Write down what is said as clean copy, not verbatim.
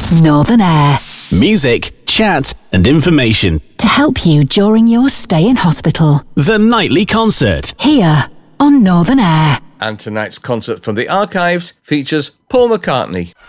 Northern Air. Music, chat and information. To help you during your stay in hospital. The Nightly Concert. Here on Northern Air. And tonight's concert from the archives features Paul McCartney.